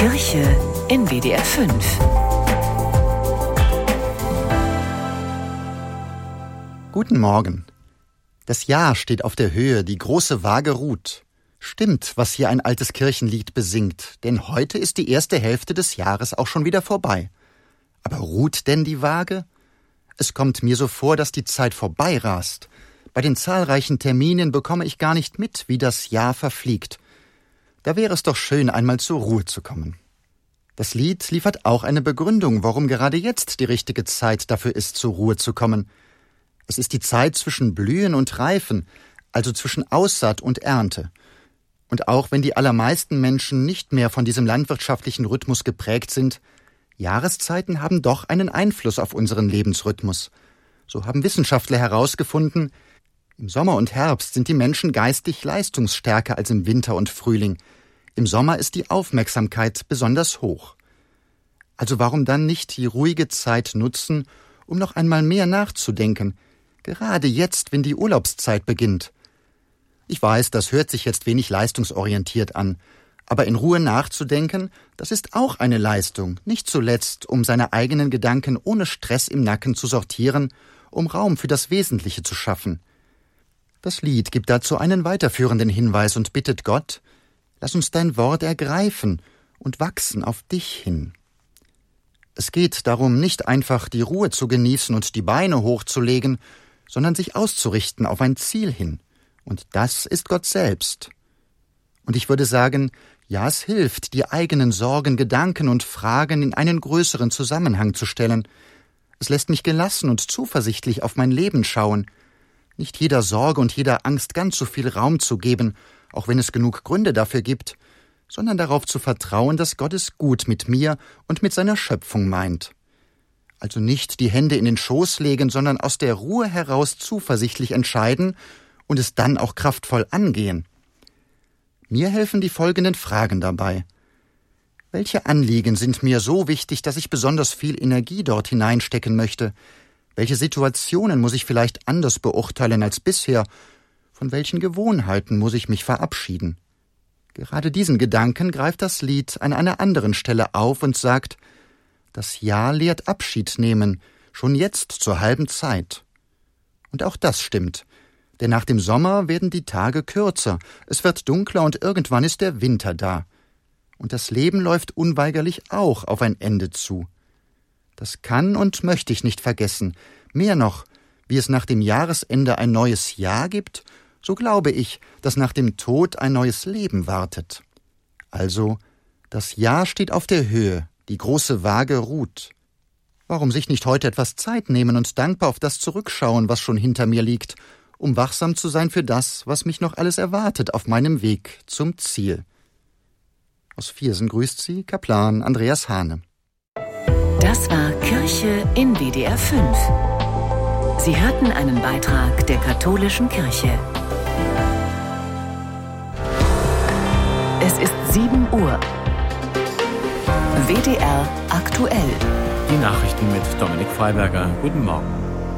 Kirche in WDR 5. Guten Morgen. Das Jahr steht auf der Höhe, die große Waage ruht. Stimmt, was hier ein altes Kirchenlied besingt, denn heute ist die erste Hälfte des Jahres auch schon wieder vorbei. Aber ruht denn die Waage? Es kommt mir so vor, dass die Zeit vorbei rast. Bei den zahlreichen Terminen bekomme ich gar nicht mit, wie das Jahr verfliegt. Da wäre es doch schön, einmal zur Ruhe zu kommen. Das Lied liefert auch eine Begründung, warum gerade jetzt die richtige Zeit dafür ist, zur Ruhe zu kommen. Es ist die Zeit zwischen Blühen und Reifen, also zwischen Aussaat und Ernte. Und auch wenn die allermeisten Menschen nicht mehr von diesem landwirtschaftlichen Rhythmus geprägt sind, Jahreszeiten haben doch einen Einfluss auf unseren Lebensrhythmus. So haben Wissenschaftler herausgefunden, im Sommer und Herbst sind die Menschen geistig leistungsstärker als im Winter und Frühling. Im Sommer ist die Aufmerksamkeit besonders hoch. Also warum dann nicht die ruhige Zeit nutzen, um noch einmal mehr nachzudenken, gerade jetzt, wenn die Urlaubszeit beginnt? Ich weiß, das hört sich jetzt wenig leistungsorientiert an, aber in Ruhe nachzudenken, das ist auch eine Leistung, nicht zuletzt, um seine eigenen Gedanken ohne Stress im Nacken zu sortieren, um Raum für das Wesentliche zu schaffen. Das Lied gibt dazu einen weiterführenden Hinweis und bittet Gott, lass uns dein Wort ergreifen und wachsen auf dich hin. Es geht darum, nicht einfach die Ruhe zu genießen und die Beine hochzulegen, sondern sich auszurichten auf ein Ziel hin. Und das ist Gott selbst. Und ich würde sagen, ja, es hilft, die eigenen Sorgen, Gedanken und Fragen in einen größeren Zusammenhang zu stellen. Es lässt mich gelassen und zuversichtlich auf mein Leben schauen, nicht jeder Sorge und jeder Angst ganz so viel Raum zu geben, auch wenn es genug Gründe dafür gibt, sondern darauf zu vertrauen, dass Gott es gut mit mir und mit seiner Schöpfung meint. Also nicht die Hände in den Schoß legen, sondern aus der Ruhe heraus zuversichtlich entscheiden und es dann auch kraftvoll angehen. Mir helfen die folgenden Fragen dabei. Welche Anliegen sind mir so wichtig, dass ich besonders viel Energie dort hineinstecken möchte? Welche Situationen muss ich vielleicht anders beurteilen als bisher? Von welchen Gewohnheiten muss ich mich verabschieden? Gerade diesen Gedanken greift das Lied an einer anderen Stelle auf und sagt, das Jahr lehrt Abschied nehmen, schon jetzt zur halben Zeit. Und auch das stimmt, denn nach dem Sommer werden die Tage kürzer, es wird dunkler und irgendwann ist der Winter da. Und das Leben läuft unweigerlich auch auf ein Ende zu. Das kann und möchte ich nicht vergessen. Mehr noch, wie es nach dem Jahresende ein neues Jahr gibt, so glaube ich, dass nach dem Tod ein neues Leben wartet. Also, das Jahr steht auf der Höhe, die große Waage ruht. Warum sich nicht heute etwas Zeit nehmen und dankbar auf das zurückschauen, was schon hinter mir liegt, um wachsam zu sein für das, was mich noch alles erwartet auf meinem Weg zum Ziel? Aus Viersen grüßt Sie Kaplan Andreas Hahne. Das war Kirche in WDR 5. Sie hörten einen Beitrag der Katholischen Kirche. Es ist 7 Uhr. WDR aktuell. Die Nachrichten mit Dominik Freiberger. Guten Morgen.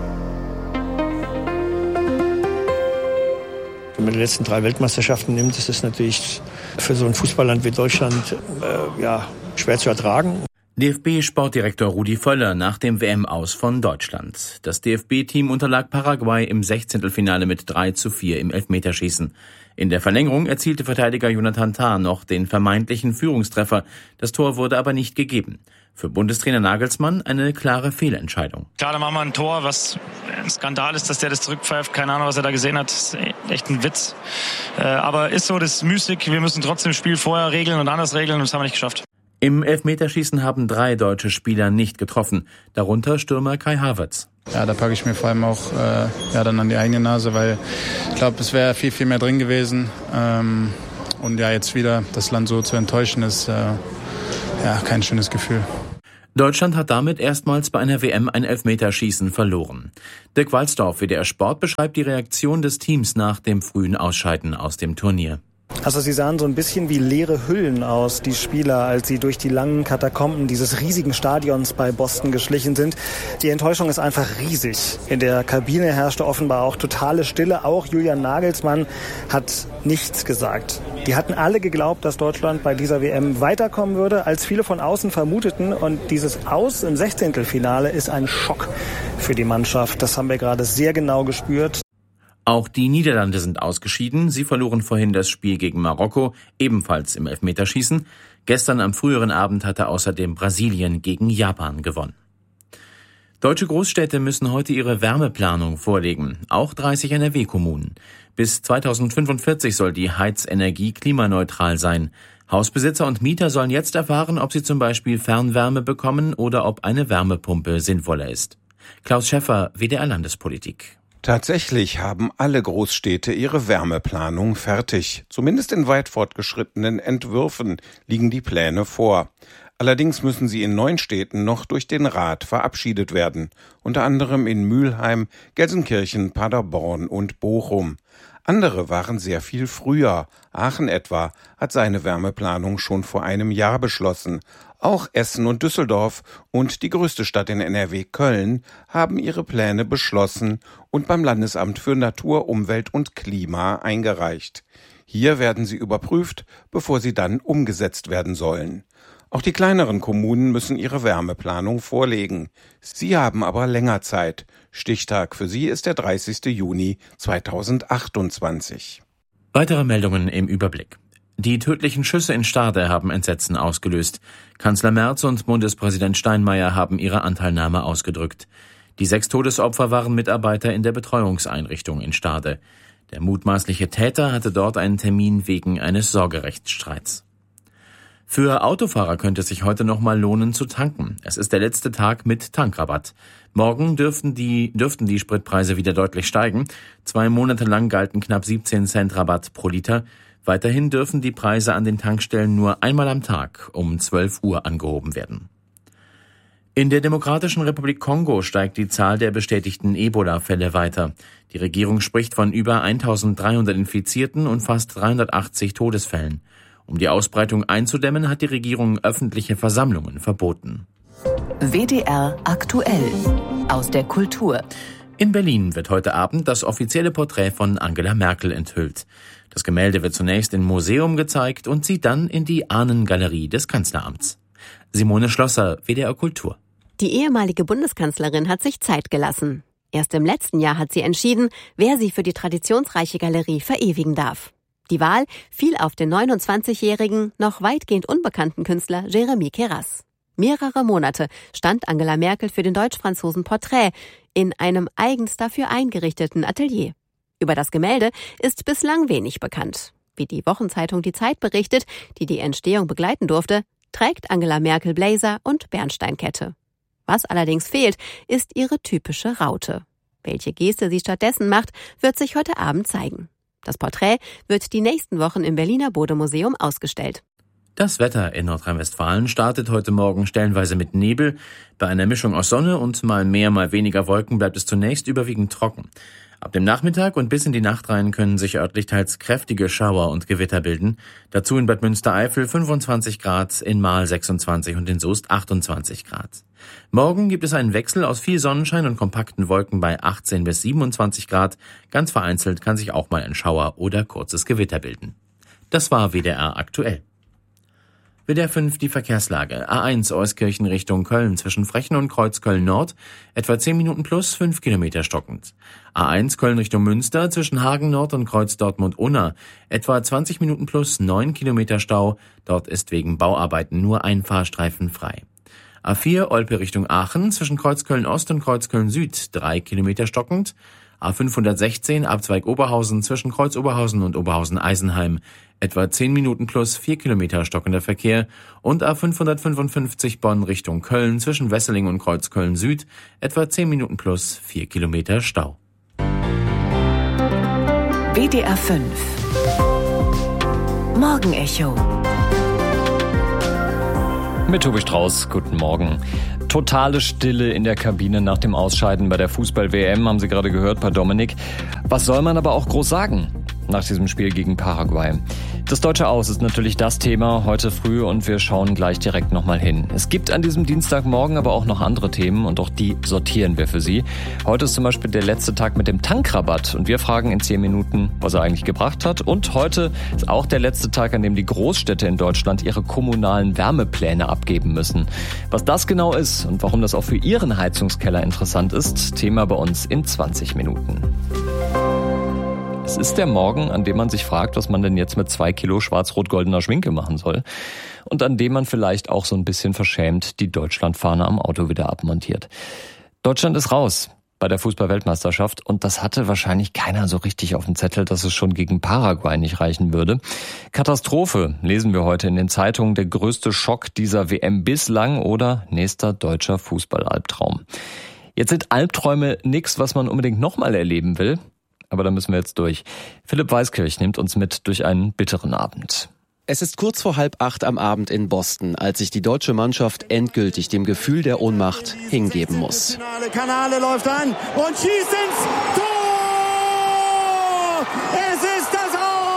Wenn man die letzten 3 Weltmeisterschaften nimmt, ist es natürlich für so ein Fußballland wie Deutschland schwer zu ertragen. DFB-Sportdirektor Rudi Völler nach dem WM-Aus von Deutschland. Das DFB-Team unterlag Paraguay im 16. mit 3:4 im Elfmeterschießen. In der Verlängerung erzielte Verteidiger Jonathan Tah noch den vermeintlichen Führungstreffer. Das Tor wurde aber nicht gegeben. Für Bundestrainer Nagelsmann eine klare Fehlentscheidung. Klar, da machen wir ein Tor, was ein Skandal ist, dass der das zurückpfeift. Keine Ahnung, was er da gesehen hat. Das ist echt ein Witz. Aber ist so, das ist Mystik. Wir müssen trotzdem das Spiel vorher regeln und anders regeln und das haben wir nicht geschafft. Im Elfmeterschießen haben 3 deutsche Spieler nicht getroffen, darunter Stürmer Kai Havertz. Ja, da packe ich mir vor allem auch dann an die eigene Nase, weil ich glaube, es wäre viel, viel mehr drin gewesen. Und ja, jetzt wieder das Land so zu enttäuschen, ist kein schönes Gefühl. Deutschland hat damit erstmals bei einer WM ein Elfmeterschießen verloren. Dirk Walzdorf, WDR Sport, beschreibt die Reaktion des Teams nach dem frühen Ausscheiden aus dem Turnier. Also sie sahen so ein bisschen wie leere Hüllen aus, die Spieler, als sie durch die langen Katakomben dieses riesigen Stadions bei Boston geschlichen sind. Die Enttäuschung ist einfach riesig. In der Kabine herrschte offenbar auch totale Stille. Auch Julian Nagelsmann hat nichts gesagt. Die hatten alle geglaubt, dass Deutschland bei dieser WM weiterkommen würde, als viele von außen vermuteten. Und dieses Aus im 16. ist ein Schock für die Mannschaft. Das haben wir gerade sehr genau gespürt. Auch die Niederlande sind ausgeschieden. Sie verloren vorhin das Spiel gegen Marokko, ebenfalls im Elfmeterschießen. Gestern am früheren Abend hatte außerdem Brasilien gegen Japan gewonnen. Deutsche Großstädte müssen heute ihre Wärmeplanung vorlegen, auch 30 NRW-Kommunen. Bis 2045 soll die Heizenergie klimaneutral sein. Hausbesitzer und Mieter sollen jetzt erfahren, ob sie zum Beispiel Fernwärme bekommen oder ob eine Wärmepumpe sinnvoller ist. Klaus Schäffer, WDR Landespolitik. Tatsächlich haben alle Großstädte ihre Wärmeplanung fertig. Zumindest in weit fortgeschrittenen Entwürfen liegen die Pläne vor. Allerdings müssen sie in 9 Städten noch durch den Rat verabschiedet werden. Unter anderem in Mülheim, Gelsenkirchen, Paderborn und Bochum. Andere waren sehr viel früher. Aachen etwa hat seine Wärmeplanung schon vor einem Jahr beschlossen. Auch Essen und Düsseldorf und die größte Stadt in NRW, Köln, haben ihre Pläne beschlossen und beim Landesamt für Natur, Umwelt und Klima eingereicht. Hier werden sie überprüft, bevor sie dann umgesetzt werden sollen. Auch die kleineren Kommunen müssen ihre Wärmeplanung vorlegen. Sie haben aber länger Zeit. Stichtag für sie ist der 30. Juni 2028. Weitere Meldungen im Überblick. Die tödlichen Schüsse in Stade haben Entsetzen ausgelöst. Kanzler Merz und Bundespräsident Steinmeier haben ihre Anteilnahme ausgedrückt. Die 6 Todesopfer waren Mitarbeiter in der Betreuungseinrichtung in Stade. Der mutmaßliche Täter hatte dort einen Termin wegen eines Sorgerechtsstreits. Für Autofahrer könnte es sich heute noch mal lohnen zu tanken. Es ist der letzte Tag mit Tankrabatt. Morgen dürften die Spritpreise wieder deutlich steigen. 2 Monate lang galten knapp 17 Cent Rabatt pro Liter. Weiterhin dürfen die Preise an den Tankstellen nur einmal am Tag um 12 Uhr angehoben werden. In der Demokratischen Republik Kongo steigt die Zahl der bestätigten Ebola-Fälle weiter. Die Regierung spricht von über 1.300 Infizierten und fast 380 Todesfällen. Um die Ausbreitung einzudämmen, hat die Regierung öffentliche Versammlungen verboten. WDR aktuell aus der Kultur. In Berlin wird heute Abend das offizielle Porträt von Angela Merkel enthüllt. Das Gemälde wird zunächst im Museum gezeigt und zieht dann in die Ahnengalerie des Kanzleramts. Simone Schlosser, WDR Kultur. Die ehemalige Bundeskanzlerin hat sich Zeit gelassen. Erst im letzten Jahr hat sie entschieden, wer sie für die traditionsreiche Galerie verewigen darf. Die Wahl fiel auf den 29-jährigen, noch weitgehend unbekannten Künstler Jérémy Queyras. Mehrere Monate stand Angela Merkel für den Deutsch-Franzosen Porträt in einem eigens dafür eingerichteten Atelier. Über das Gemälde ist bislang wenig bekannt. Wie die Wochenzeitung Die Zeit berichtet, die die Entstehung begleiten durfte, trägt Angela Merkel Blazer und Bernsteinkette. Was allerdings fehlt, ist ihre typische Raute. Welche Geste sie stattdessen macht, wird sich heute Abend zeigen. Das Porträt wird die nächsten Wochen im Berliner Bode-Museum ausgestellt. Das Wetter in Nordrhein-Westfalen startet heute Morgen stellenweise mit Nebel. Bei einer Mischung aus Sonne und mal mehr, mal weniger Wolken bleibt es zunächst überwiegend trocken. Ab dem Nachmittag und bis in die Nacht rein können sich örtlich teils kräftige Schauer und Gewitter bilden. Dazu in Bad Münstereifel 25 Grad, in Marl 26 und in Soest 28 Grad. Morgen gibt es einen Wechsel aus viel Sonnenschein und kompakten Wolken bei 18 bis 27 Grad. Ganz vereinzelt kann sich auch mal ein Schauer oder kurzes Gewitter bilden. Das war WDR aktuell. WDR 5 die Verkehrslage. A1 Euskirchen Richtung Köln zwischen Frechen und Kreuzköln Nord, etwa 10 Minuten plus 5 Kilometer stockend. A1 Köln Richtung Münster zwischen Hagen Nord und Kreuz Dortmund-Unna, etwa 20 Minuten plus 9 Kilometer Stau. Dort ist wegen Bauarbeiten nur ein Fahrstreifen frei. A4 Olpe Richtung Aachen zwischen Kreuzköln Ost und Kreuzköln Süd, 3 Kilometer stockend. A516 Abzweig Oberhausen zwischen Kreuz Oberhausen und Oberhausen-Eisenheim, etwa 10 Minuten plus 4 Kilometer stockender Verkehr. Und A555 Bonn Richtung Köln zwischen Wesseling und Kreuzköln Süd, etwa 10 Minuten plus 4 Kilometer Stau. WDR 5 Morgenecho mit Tobi Strauß, guten Morgen. Totale Stille in der Kabine nach dem Ausscheiden bei der Fußball-WM, haben Sie gerade gehört bei Dominik. Was soll man aber auch groß sagen nach diesem Spiel gegen Paraguay? Das deutsche Aus ist natürlich das Thema heute früh und wir schauen gleich direkt nochmal hin. Es gibt an diesem Dienstagmorgen aber auch noch andere Themen und auch die sortieren wir für Sie. Heute ist zum Beispiel der letzte Tag mit dem Tankrabatt und wir fragen in 10 Minuten, was er eigentlich gebracht hat. Und heute ist auch der letzte Tag, an dem die Großstädte in Deutschland ihre kommunalen Wärmepläne abgeben müssen. Was das genau ist und warum das auch für Ihren Heizungskeller interessant ist, Thema bei uns in 20 Minuten. Es ist der Morgen, an dem man sich fragt, was man denn jetzt mit 2 Kilo schwarz-rot-goldener Schminke machen soll. Und an dem man vielleicht auch so ein bisschen verschämt die Deutschlandfahne am Auto wieder abmontiert. Deutschland ist raus bei der Fußball-Weltmeisterschaft und das hatte wahrscheinlich keiner so richtig auf dem Zettel, dass es schon gegen Paraguay nicht reichen würde. Katastrophe, lesen wir heute in den Zeitungen, der größte Schock dieser WM bislang oder nächster deutscher Fußballalbtraum. Jetzt sind Albträume nichts, was man unbedingt nochmal erleben will. Aber da müssen wir jetzt durch. Philipp Weiskirch nimmt uns mit durch einen bitteren Abend. Es ist kurz vor 7:30 am Abend in Boston, als sich die deutsche Mannschaft endgültig dem Gefühl der Ohnmacht hingeben muss. Kanale läuft an und schießt ins Tor! Es ist das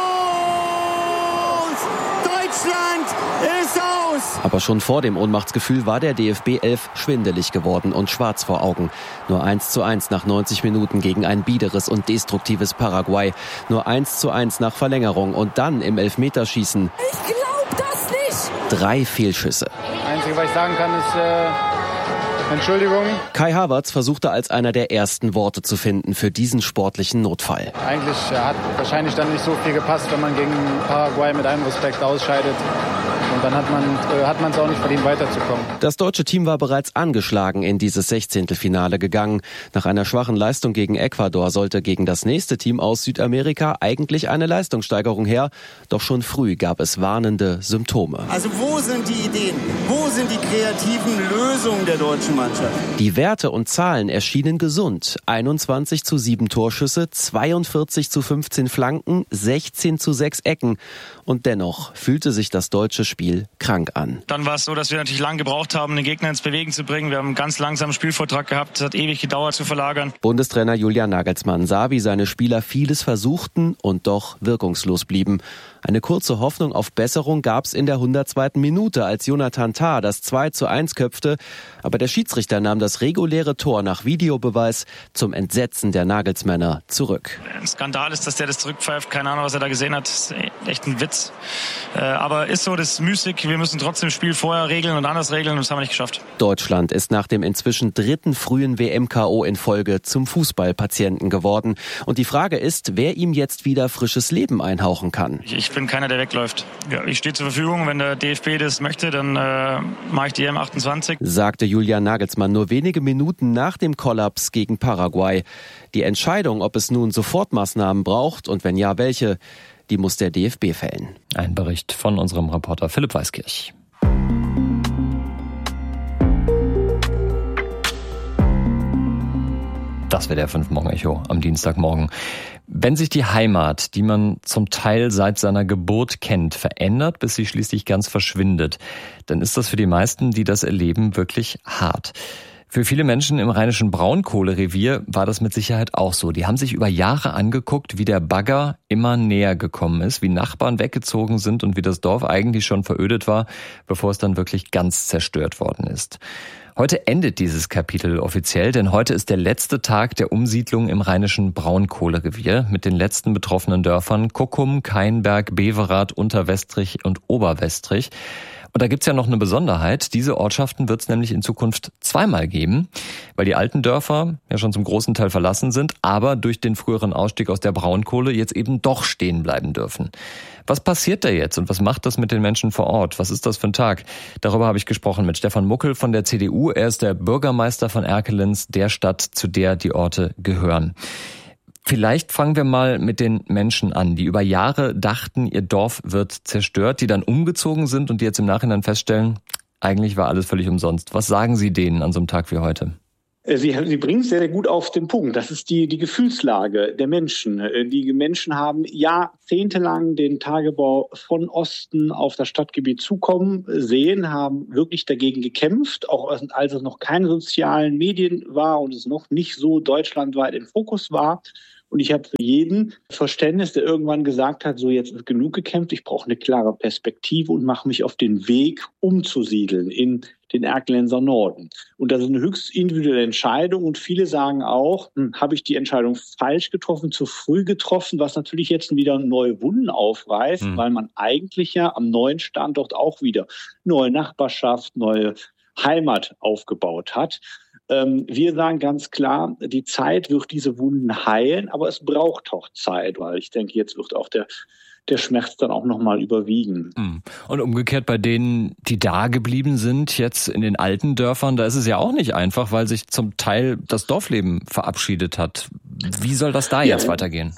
Aus! Deutschland ist aus! Aber schon vor dem Ohnmachtsgefühl war der DFB 11 schwindelig geworden und schwarz vor Augen. Nur 1:1 nach 90 Minuten gegen ein biederes und destruktives Paraguay. Nur 1:1 nach Verlängerung und dann im Elfmeterschießen. Ich glaub das nicht! 3 Fehlschüsse. Das Einzige, was ich sagen kann, ist Entschuldigung. Kai Havertz versuchte als einer der ersten Worte zu finden für diesen sportlichen Notfall. Eigentlich hat wahrscheinlich dann nicht so viel gepasst, wenn man gegen Paraguay mit allem Respekt ausscheidet. Und dann hat man es auch nicht verdient, weiterzukommen. Das deutsche Team war bereits angeschlagen in dieses 16. gegangen. Nach einer schwachen Leistung gegen Ecuador sollte gegen das nächste Team aus Südamerika eigentlich eine Leistungssteigerung her. Doch schon früh gab es warnende Symptome. Also wo sind die Ideen? Wo sind die kreativen Lösungen der deutschen Mannschaft? Die Werte und Zahlen erschienen gesund. 21:7 Torschüsse, 42:15 Flanken, 16:6 Ecken. Und dennoch fühlte sich das deutsche Spiel krank an. Dann war es so, dass wir natürlich lange gebraucht haben, den Gegner ins Bewegen zu bringen. Wir haben einen ganz langsamen Spielvortrag gehabt. Es hat ewig gedauert zu verlagern. Bundestrainer Julian Nagelsmann sah, wie seine Spieler vieles versuchten und doch wirkungslos blieben. Eine kurze Hoffnung auf Besserung gab es in der 102. Minute, als Jonathan Tah das 2:1 köpfte. Aber der Schiedsrichter nahm das reguläre Tor nach Videobeweis zum Entsetzen der Nagelsmänner zurück. Ein Skandal ist, dass der das zurückpfeift. Keine Ahnung, was er da gesehen hat. Das ist echt ein Witz. Aber ist so, das ist müßig. Wir müssen trotzdem das Spiel vorher regeln und anders regeln. Und das haben wir nicht geschafft. Deutschland ist nach dem inzwischen 3. frühen WM-KO in Folge zum Fußballpatienten geworden. Und die Frage ist, wer ihm jetzt wieder frisches Leben einhauchen kann. Ich bin keiner, der wegläuft. Ja, ich stehe zur Verfügung. Wenn der DFB das möchte, dann mache ich die EM28. Sagte Julian Nagelsmann nur wenige Minuten nach dem Kollaps gegen Paraguay. Die Entscheidung, ob es nun Sofortmaßnahmen braucht und wenn ja, welche, die muss der DFB fällen. Ein Bericht von unserem Reporter Philipp Weiskirch. Das wäre der 5-Morgen-Echo am Dienstagmorgen. Wenn sich die Heimat, die man zum Teil seit seiner Geburt kennt, verändert, bis sie schließlich ganz verschwindet, dann ist das für die meisten, die das erleben, wirklich hart. Für viele Menschen im rheinischen Braunkohlerevier war das mit Sicherheit auch so. Die haben sich über Jahre angeguckt, wie der Bagger immer näher gekommen ist, wie Nachbarn weggezogen sind und wie das Dorf eigentlich schon verödet war, bevor es dann wirklich ganz zerstört worden ist. Heute endet dieses Kapitel offiziell, denn heute ist der letzte Tag der Umsiedlung im rheinischen Braunkohlerevier mit den letzten betroffenen Dörfern Kuckum, Kainberg, Beverath, Unterwestrich und Oberwestrich. Und da gibt's ja noch eine Besonderheit. Diese Ortschaften wird es nämlich in Zukunft zweimal geben, weil die alten Dörfer ja schon zum großen Teil verlassen sind, aber durch den früheren Ausstieg aus der Braunkohle jetzt eben doch stehen bleiben dürfen. Was passiert da jetzt und was macht das mit den Menschen vor Ort? Was ist das für ein Tag? Darüber habe ich gesprochen mit Stefan Muckel von der CDU. Er ist der Bürgermeister von Erkelenz, der Stadt, zu der die Orte gehören. Vielleicht fangen wir mal mit den Menschen an, die über Jahre dachten, ihr Dorf wird zerstört, die dann umgezogen sind und die jetzt im Nachhinein feststellen, eigentlich war alles völlig umsonst. Was sagen Sie denen an so einem Tag wie heute? Sie bringen es sehr, sehr gut auf den Punkt. Das ist die Gefühlslage der Menschen. Die Menschen haben jahrzehntelang den Tagebau von Osten auf das Stadtgebiet zukommen sehen, haben wirklich dagegen gekämpft, auch als es noch keine sozialen Medien war und es noch nicht so deutschlandweit im Fokus war. Und ich habe für jeden Verständnis, der irgendwann gesagt hat, so jetzt ist genug gekämpft, ich brauche eine klare Perspektive und mache mich auf den Weg, umzusiedeln in den Erkelenser Norden. Und das ist eine höchst individuelle Entscheidung. Und viele sagen auch, habe ich die Entscheidung falsch getroffen, zu früh getroffen, was natürlich jetzt wieder neue Wunden aufreißt, weil man eigentlich ja am neuen Standort auch wieder neue Nachbarschaft, neue Heimat aufgebaut hat. Wir sagen ganz klar, die Zeit wird diese Wunden heilen, aber es braucht auch Zeit, weil ich denke, jetzt wird auch der Schmerz dann auch nochmal überwiegen. Und umgekehrt bei denen, die da geblieben sind, jetzt in den alten Dörfern, da ist es ja auch nicht einfach, weil sich zum Teil das Dorfleben verabschiedet hat. Wie soll das da jetzt weitergehen?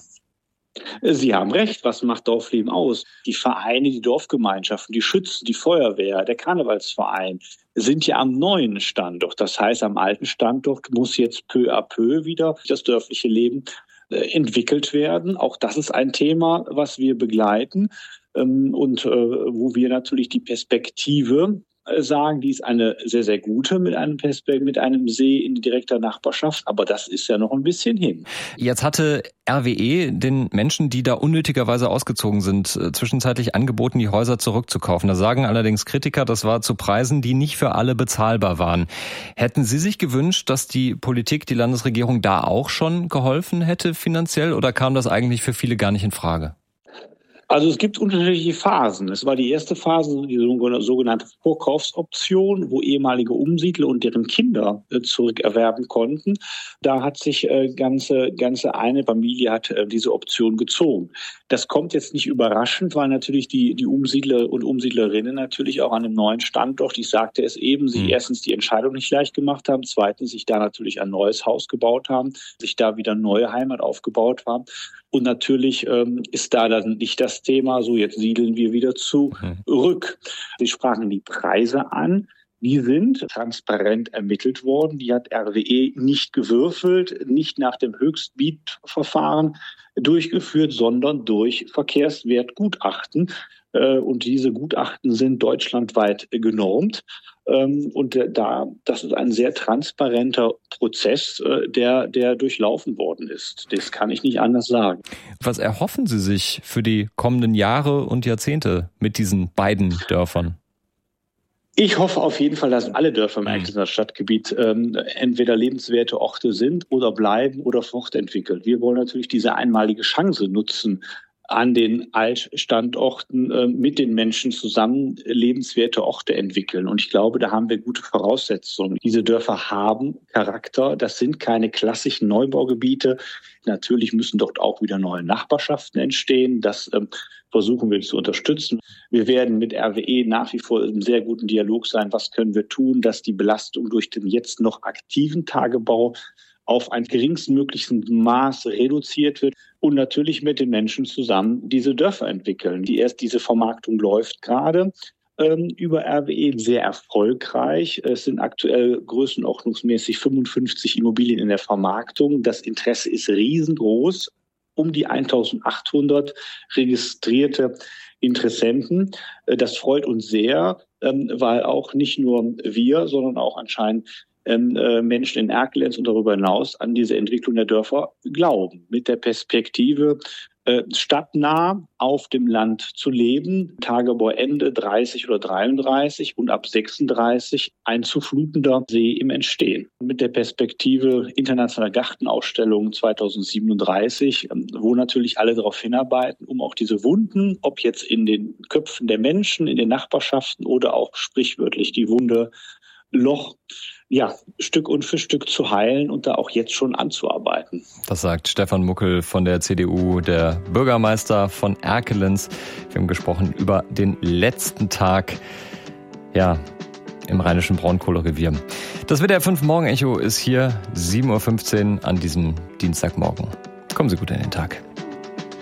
Sie haben recht, was macht Dorfleben aus? Die Vereine, die Dorfgemeinschaften, die Schützen, die Feuerwehr, der Karnevalsverein sind ja am neuen Standort. Das heißt, am alten Standort muss jetzt peu à peu wieder das dörfliche Leben entwickelt werden. Auch das ist ein Thema, was wir begleiten und wo wir natürlich die Perspektive sagen, die ist eine sehr, sehr gute mit einem See in direkter Nachbarschaft, aber das ist ja noch ein bisschen hin. Jetzt hatte RWE den Menschen, die da unnötigerweise ausgezogen sind, zwischenzeitlich angeboten, die Häuser zurückzukaufen. Da sagen allerdings Kritiker, das war zu Preisen, die nicht für alle bezahlbar waren. Hätten Sie sich gewünscht, dass die Politik, die Landesregierung da auch schon geholfen hätte finanziell, oder kam das eigentlich für viele gar nicht in Frage? Also es gibt unterschiedliche Phasen. Es war die erste Phase, die sogenannte Vorkaufsoption, wo ehemalige Umsiedler und deren Kinder zurückerwerben konnten. Da hat sich ganze eine Familie hat diese Option gezogen. Das kommt jetzt nicht überraschend, weil natürlich die Umsiedler und Umsiedlerinnen natürlich auch an einem neuen Standort, ich sagte es eben, sich erstens die Entscheidung nicht leicht gemacht haben, zweitens sich da natürlich ein neues Haus gebaut haben, sich da wieder neue Heimat aufgebaut haben. Und natürlich ist da dann nicht das Thema, so jetzt siedeln wir wieder zurück. Sie sprachen die Preise an. Die sind transparent ermittelt worden. Die hat RWE nicht gewürfelt, nicht nach dem Höchstbietverfahren durchgeführt, sondern durch Verkehrswertgutachten. Und diese Gutachten sind deutschlandweit genormt. Und das ist ein sehr transparenter Prozess, der durchlaufen worden ist. Das kann ich nicht anders sagen. Was erhoffen Sie sich für die kommenden Jahre und Jahrzehnte mit diesen beiden Dörfern? Ich hoffe auf jeden Fall, dass alle Dörfer im Erkelenser Stadtgebiet entweder lebenswerte Orte sind oder bleiben oder fortentwickelt. Wir wollen natürlich diese einmalige Chance nutzen, an den Altstandorten mit den Menschen zusammen lebenswerte Orte entwickeln. Und ich glaube, da haben wir gute Voraussetzungen. Diese Dörfer haben Charakter. Das sind keine klassischen Neubaugebiete. Natürlich müssen dort auch wieder neue Nachbarschaften entstehen. Das versuchen wir zu unterstützen. Wir werden mit RWE nach wie vor im sehr guten Dialog sein. Was können wir tun, dass die Belastung durch den jetzt noch aktiven Tagebau auf ein geringstmögliches Maß reduziert wird und natürlich mit den Menschen zusammen diese Dörfer entwickeln. Diese Vermarktung läuft gerade über RWE sehr erfolgreich. Es sind aktuell größenordnungsmäßig 55 Immobilien in der Vermarktung. Das Interesse ist riesengroß. Um die 1800 registrierte Interessenten. Das freut uns sehr, weil auch nicht nur wir, sondern auch anscheinend Menschen in Erkelenz und darüber hinaus an diese Entwicklung der Dörfer glauben. Mit der Perspektive, stadtnah auf dem Land zu leben, Tagebauende 30 oder 33 und ab 36 ein zu flutender See im Entstehen. Mit der Perspektive internationaler Gartenausstellung 2037, wo natürlich alle darauf hinarbeiten, um auch diese Wunden, ob jetzt in den Köpfen der Menschen, in den Nachbarschaften oder auch sprichwörtlich die Wunde Loch, Stück und für Stück zu heilen und da auch jetzt schon anzuarbeiten. Das sagt Stefan Muckel von der CDU, der Bürgermeister von Erkelenz. Wir haben gesprochen über den letzten Tag, im rheinischen Braunkohlerevier. Das WDR 5 Morgen Echo ist hier 7.15 Uhr an diesem Dienstagmorgen. Kommen Sie gut in den Tag.